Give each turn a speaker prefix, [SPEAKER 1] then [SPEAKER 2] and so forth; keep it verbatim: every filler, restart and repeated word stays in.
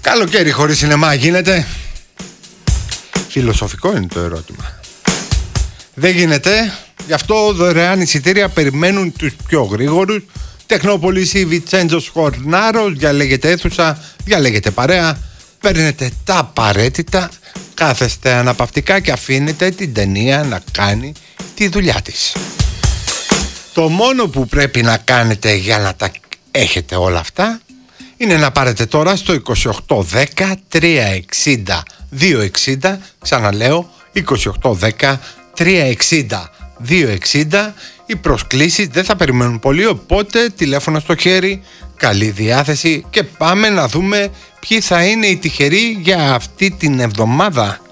[SPEAKER 1] Καλοκαίρι χωρίς σινεμά γίνεται? Φιλοσοφικό είναι το ερώτημα. Δεν γίνεται. Γι' αυτό δωρεάν εισιτήρια περιμένουν τους πιο γρήγορους. Τεχνόπολης ή Βιτσέντζος Χορνάρος. Διαλέγετε αίθουσα, διαλέγετε παρέα. Παίρνετε τα απαραίτητα. Κάθεστε αναπαυτικά και αφήνετε την ταινία να κάνει τη δουλειά της. Το μόνο που πρέπει να κάνετε για να τα έχετε όλα αυτά είναι να πάρετε τώρα στο είκοσι οκτώ δέκα τριακόσια εξήντα διακόσια εξήντα, ξαναλέω είκοσι οκτώ δέκα τριακόσια εξήντα διακόσια εξήντα. Οι προσκλήσεις δεν θα περιμένουν πολύ, οπότε τηλέφωνα στο χέρι, καλή διάθεση και πάμε να δούμε ποιοι θα είναι οι τυχεροί για αυτή την εβδομάδα.